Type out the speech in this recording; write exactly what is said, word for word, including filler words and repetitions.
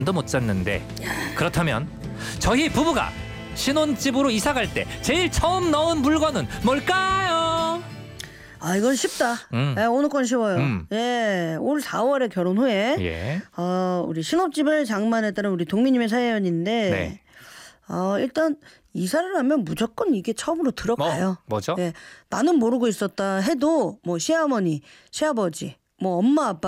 도 못 잤는데 그렇다면 저희 부부가 신혼집으로 이사 갈 때 제일 처음 넣은 물건은 뭘까요? 아 이건 쉽다. 음. 예, 오늘 건 쉬워요. 음. 예, 올 사월에 결혼 후에 예. 어, 우리 신혼집을 장만했다는 우리 동민님의 사연인데 네. 어, 일단 이사를 하면 무조건 이게 처음으로 들어가요. 뭐, 뭐죠? 예, 나는 모르고 있었다 해도 뭐 시어머니, 시아버지, 뭐 엄마 아빠